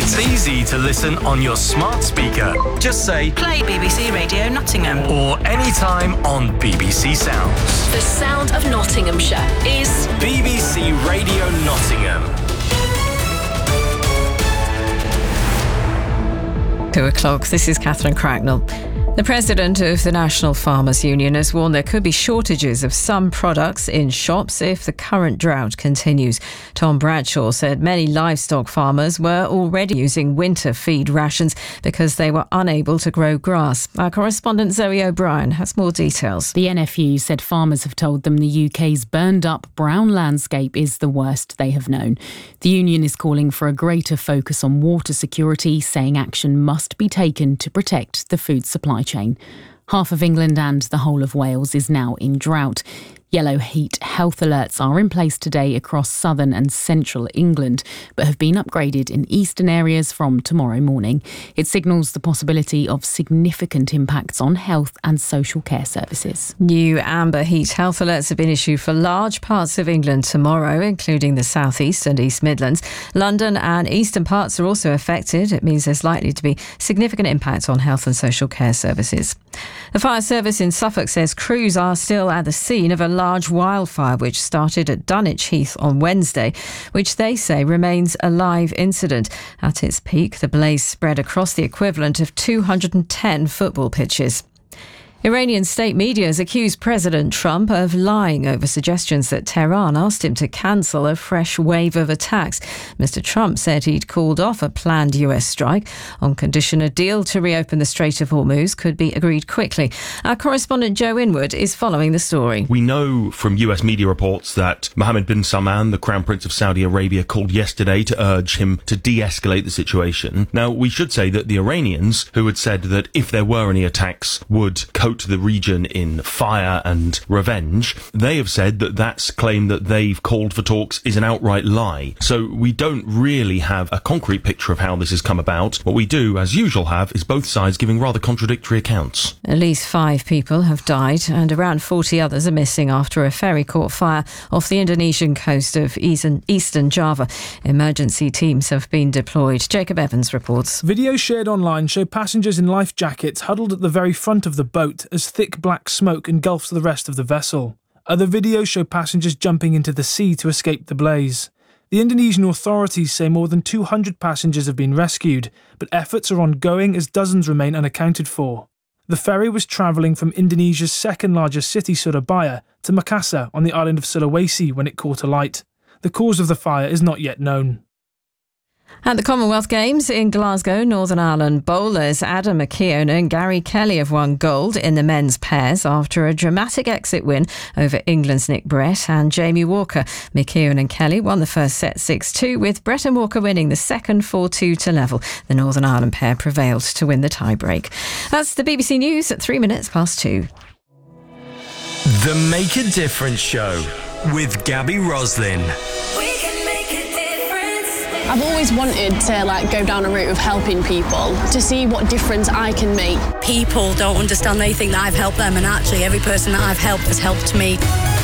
It's easy to listen on your smart speaker. Just say, play BBC Radio Nottingham. Or anytime on BBC Sounds. The sound of Nottinghamshire is BBC Radio Nottingham. 2 o'clock. This is Catherine Cracknell. The president of the National Farmers Union has warned there could be shortages of some products in shops if the current drought continues. Tom Bradshaw said many livestock farmers were already using winter feed rations because they were unable to grow grass. Our correspondent Zoe O'Brien has more details. The NFU said farmers have told them the UK's burned up brown landscape is the worst they have known. The union is calling for a greater focus on water security, saying action must be taken to protect the food supply chain. Half of England and the whole of Wales is now in drought. Yellow heat health alerts are in place today across southern and central England, but have been upgraded in eastern areas from tomorrow morning. It signals the possibility of significant impacts on health and social care services. New amber heat health alerts have been issued for large parts of England tomorrow, including the South East and East Midlands. London and eastern parts are also affected. It means there's likely to be significant impact on health and social care services. The fire service in Suffolk says crews are still at the scene of a large wildfire which started at Dunwich Heath on Wednesday, which they say remains a live incident. At its peak, the blaze spread across the equivalent of 210 football pitches. Iranian state media has accused President Trump of lying over suggestions that Tehran asked him to cancel a fresh wave of attacks. Mr. Trump said he'd called off a planned US strike on condition a deal to reopen the Strait of Hormuz could be agreed quickly. Our correspondent Joe Inwood is following the story. We know from US media reports that Mohammed bin Salman, the Crown Prince of Saudi Arabia, called yesterday to urge him to de-escalate the situation. Now, we should say that the Iranians, who had said that if there were any attacks, would coat the region in fire and revenge, they have said that that's claim that they've called for talks is an outright lie. So we don't really have a concrete picture of how this has come about. What we do, as usual, have is both sides giving rather contradictory accounts. At least 5 people have died and around 40 others are missing after a ferry caught fire off the Indonesian coast of eastern Java. Emergency teams have been deployed. Jacob Evans reports. Videos shared online show passengers in life jackets huddled at the very front of the boat as thick black smoke engulfs the rest of the vessel. Other videos show passengers jumping into the sea to escape the blaze. The Indonesian authorities say more than 200 passengers have been rescued, but efforts are ongoing as dozens remain unaccounted for. The ferry was travelling from Indonesia's second largest city, Surabaya, to Makassar on the island of Sulawesi when it caught alight. The cause of the fire is not yet known. At the Commonwealth Games in Glasgow, Northern Ireland, bowlers Adam McKeown and Gary Kelly have won gold in the men's pairs after a dramatic exit win over England's Nick Brett and Jamie Walker. McKeown and Kelly won the first set 6-2, with Brett and Walker winning the second 4-2 to level. The Northern Ireland pair prevailed to win the tiebreak. That's the BBC News at 2:03. The Make a Difference Show with Gabby Roslin. I've always wanted to go down a route of helping people, to see what difference I can make. People don't understand, they think that I've helped them, and actually every person that I've helped has helped me.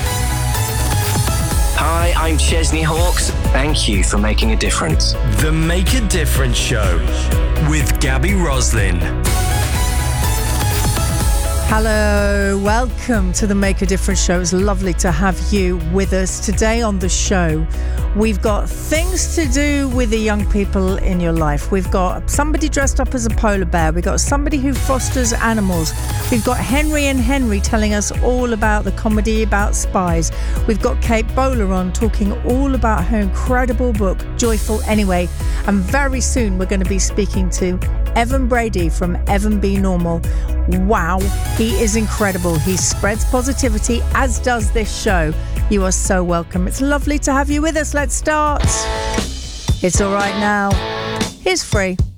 Hi, I'm Chesney Hawkes. Thank you for making a difference. The Make a Difference Show with Gabby Roslin. Hello, welcome to the Make a Difference show. It's lovely to have you with us. Today on the show, we've got things to do with the young people in your life. We've got somebody dressed up as a polar bear. We've got somebody who fosters animals. We've got Henry and Henry telling us all about the comedy about spies. We've got Kate Bowler on talking all about her incredible book, Joyful Anyway. And very soon we're going to be speaking to Evan Brady from Evan Be Normal. Wow, he is incredible. He spreads positivity, as does this show. You are so welcome. It's lovely to have you with us. Let's start. It's all right now. It's free.